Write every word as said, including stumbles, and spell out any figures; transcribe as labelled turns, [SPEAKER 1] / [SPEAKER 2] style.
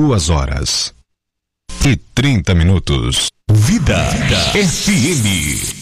[SPEAKER 1] Duas horas e trinta minutos.
[SPEAKER 2] Vida, Vida F M.